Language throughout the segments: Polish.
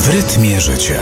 W rytmie życia.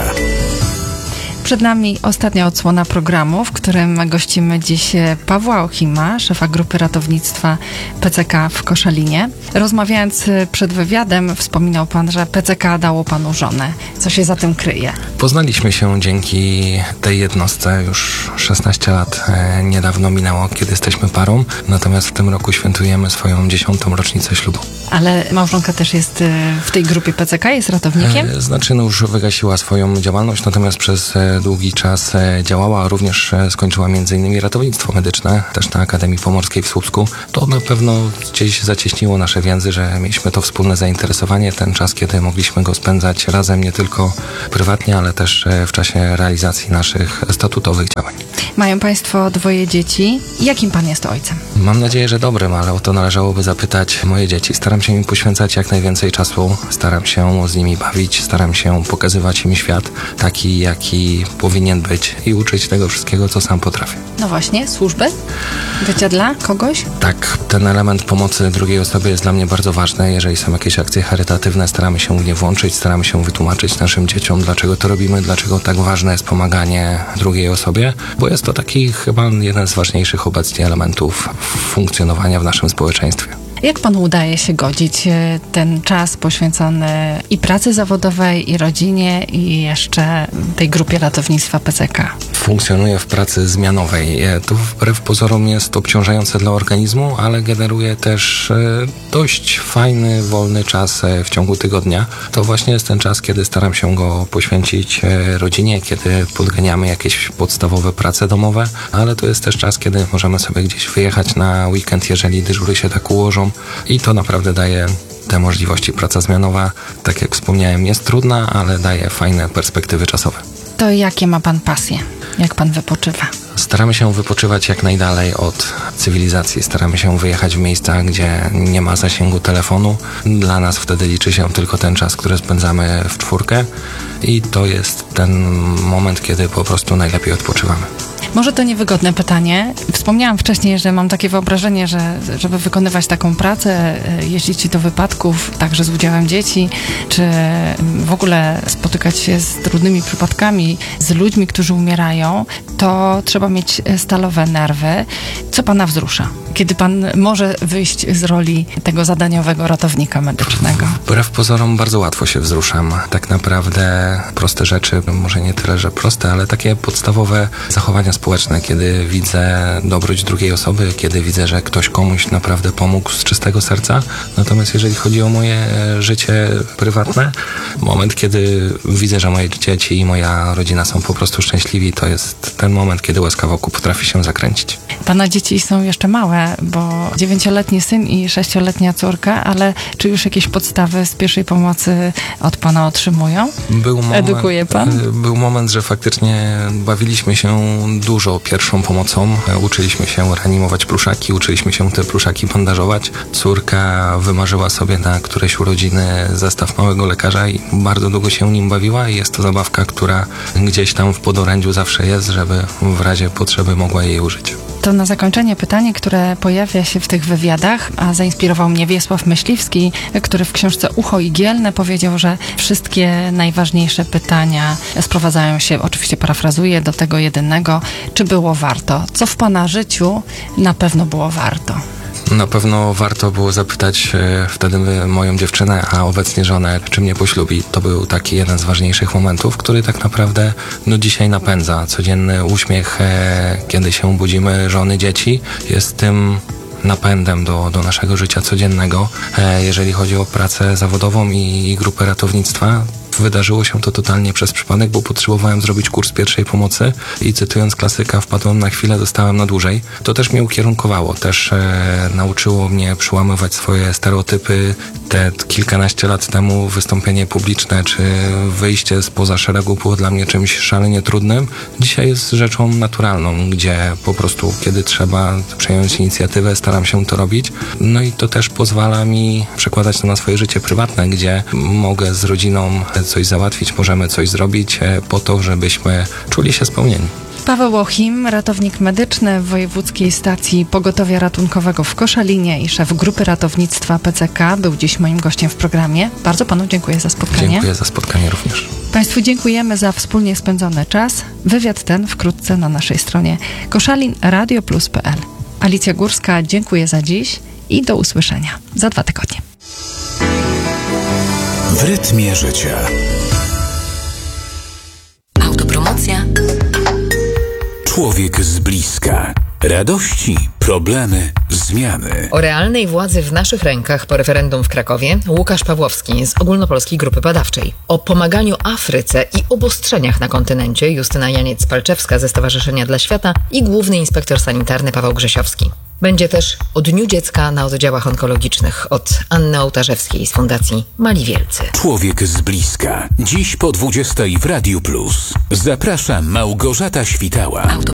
Przed nami ostatnia odsłona programu, w którym gościmy dziś Pawła Ochima, szefa grupy ratownictwa PCK w Koszalinie. Rozmawiając przed wywiadem, wspominał pan, że PCK dało panu żonę. Co się za tym kryje? Poznaliśmy się dzięki tej jednostce. Już 16 lat niedawno minęło, kiedy jesteśmy parą. Natomiast w tym roku świętujemy swoją 10. rocznicę ślubu. Ale małżonka też jest w tej grupie PCK, jest ratownikiem? Już wygasiła swoją działalność, natomiast przez długi czas działała, również skończyła m.in. ratownictwo medyczne, też na Akademii Pomorskiej w Słupsku. To na pewno gdzieś zacieśniło nasze więzy, że mieliśmy to wspólne zainteresowanie, ten czas, kiedy mogliśmy go spędzać razem, nie tylko prywatnie, ale też w czasie realizacji naszych statutowych działań. Mają państwo 2 dzieci. Jakim pan jest ojcem? Mam nadzieję, że dobrym, ale o to należałoby zapytać moje dzieci. Staram się im poświęcać jak najwięcej czasu, staram się z nimi bawić, staram się pokazywać im świat taki, jaki powinien być i uczyć tego wszystkiego, co sam potrafię. No właśnie, służby? Bycia dla kogoś? Tak, ten element pomocy drugiej osobie jest dla mnie bardzo ważny. Jeżeli są jakieś akcje charytatywne, staramy się w nie włączyć, staramy się wytłumaczyć naszym dzieciom, dlaczego to robimy, dlaczego tak ważne jest pomaganie drugiej osobie, bo jest to taki chyba jeden z ważniejszych obecnie elementów funkcjonowania w naszym społeczeństwie. Jak panu udaje się godzić ten czas poświęcony i pracy zawodowej, i rodzinie, i jeszcze tej grupie ratownictwa PCK? Funkcjonuję w pracy zmianowej. To wbrew pozorom jest obciążające dla organizmu, ale generuje też dość fajny, wolny czas w ciągu tygodnia. To właśnie jest ten czas, kiedy staram się go poświęcić rodzinie, kiedy podganiamy jakieś podstawowe prace domowe, ale to jest też czas, kiedy możemy sobie gdzieś wyjechać na weekend, jeżeli dyżury się tak ułożą. I to naprawdę daje te możliwości. Praca zmianowa, tak jak wspomniałem, jest trudna, ale daje fajne perspektywy czasowe. To jakie ma pan pasje? Jak pan wypoczywa? Staramy się wypoczywać jak najdalej od cywilizacji. Staramy się wyjechać w miejsca, gdzie nie ma zasięgu telefonu. Dla nas wtedy liczy się tylko ten czas, który spędzamy w czwórkę i to jest ten moment, kiedy po prostu najlepiej odpoczywamy. Może to niewygodne pytanie. Wspomniałam wcześniej, że mam takie wyobrażenie, że żeby wykonywać taką pracę, jeździć do wypadków, także z udziałem dzieci, czy w ogóle spotykać się z trudnymi przypadkami, z ludźmi, którzy umierają, to trzeba mieć stalowe nerwy. Co pana wzrusza, kiedy pan może wyjść z roli tego zadaniowego ratownika medycznego? Wbrew pozorom bardzo łatwo się wzruszam. Tak naprawdę proste rzeczy, może nie tyle, że proste, ale takie podstawowe zachowania społeczne, kiedy widzę dobroć drugiej osoby, kiedy widzę, że ktoś komuś naprawdę pomógł z czystego serca. Natomiast jeżeli chodzi o moje życie prywatne, moment, kiedy widzę, że moje dzieci i moja rodzina są po prostu szczęśliwi, to jest ten moment, kiedy łezka wokół potrafi się zakręcić. Pana dzieci są jeszcze małe, bo 9-letni syn i 6-letnia córka, ale czy już jakieś podstawy z pierwszej pomocy od pana otrzymują? Edukuje pan? Był moment, że faktycznie bawiliśmy się dużo pierwszą pomocą. Uczyliśmy się reanimować pluszaki, uczyliśmy się te pluszaki bandażować. Córka wymarzyła sobie na któreś urodziny zestaw małego lekarza i bardzo długo się nim bawiła i jest to zabawka, która gdzieś tam w podorędziu zawsze jest, żeby w razie potrzeby mogła jej użyć. To na zakończenie pytanie, które pojawia się w tych wywiadach, a zainspirował mnie Wiesław Myśliwski, który w książce Ucho igielne powiedział, że wszystkie najważniejsze pytania sprowadzają się, oczywiście parafrazuję, do tego jedynego, czy było warto? Co w pana życiu na pewno było warto? Na pewno warto było zapytać wtedy moją dziewczynę, a obecnie żonę, czy mnie poślubi. To był taki jeden z ważniejszych momentów, który tak naprawdę dzisiaj napędza. Codzienny uśmiech, kiedy się budzimy, żony, dzieci, jest tym napędem do naszego życia codziennego. Jeżeli chodzi o pracę zawodową i grupę ratownictwa, wydarzyło się to totalnie przez przypadek, bo potrzebowałem zrobić kurs pierwszej pomocy i cytując klasyka, wpadłem na chwilę, zostałem na dłużej. To też mnie ukierunkowało, też nauczyło mnie przełamywać swoje stereotypy. Te kilkanaście lat temu wystąpienie publiczne czy wyjście spoza szeregu było dla mnie czymś szalenie trudnym. Dzisiaj jest rzeczą naturalną, gdzie po prostu kiedy trzeba przejąć inicjatywę, staram się to robić. No i to też pozwala mi przekładać to na swoje życie prywatne, gdzie mogę z rodziną coś załatwić, możemy coś zrobić po to, żebyśmy czuli się spełnieni. Paweł Ochim, ratownik medyczny w Wojewódzkiej Stacji Pogotowia Ratunkowego w Koszalinie i szef Grupy Ratownictwa PCK, był dziś moim gościem w programie. Bardzo panu dziękuję za spotkanie. Dziękuję za spotkanie również. Państwu dziękujemy za wspólnie spędzony czas. Wywiad ten wkrótce na naszej stronie koszalinradioplus.pl. Alicja Górska, dziękuję za dziś i do usłyszenia za 2 tygodnie. W rytmie życia. Autopromocja. Człowiek z bliska. Radości, problemy, zmiany. O realnej władzy w naszych rękach po referendum w Krakowie Łukasz Pawłowski z Ogólnopolskiej Grupy Badawczej. O pomaganiu Afryce i obostrzeniach na kontynencie Justyna Janiec-Palczewska ze Stowarzyszenia dla Świata i główny inspektor sanitarny Paweł Grzesiowski. Będzie też o Dniu Dziecka na oddziałach onkologicznych od Anny Ołtarzewskiej z Fundacji Mali Wielcy. Człowiek z bliska. Dziś po 20:00 w Radiu Plus. Zaprasza Małgorzata Świtała.